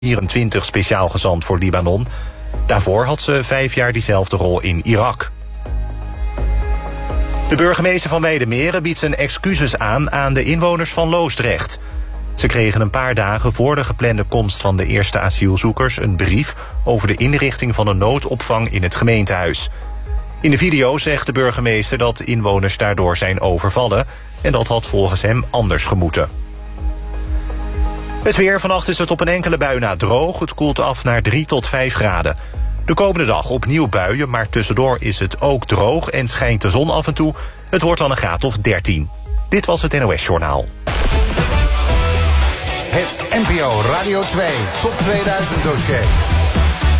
24 speciaal gezant voor Libanon. Daarvoor had ze 5 jaar diezelfde rol in Irak. De burgemeester van Weijdermeren biedt zijn excuses aan de inwoners van Loosdrecht. Ze kregen een paar dagen voor de geplande komst van de eerste asielzoekers een brief over de inrichting van een noodopvang in het gemeentehuis. In de video zegt de burgemeester dat inwoners daardoor zijn overvallen en dat had volgens hem anders gemoeten. Het weer, vannacht is het op een enkele bui na droog. Het koelt af naar 3 tot 5 graden. De komende dag opnieuw buien, maar tussendoor is het ook droog en schijnt de zon af en toe. Het wordt dan een graad of 13. Dit was het NOS Journaal. Het NPO Radio 2 Top 2000 dossier.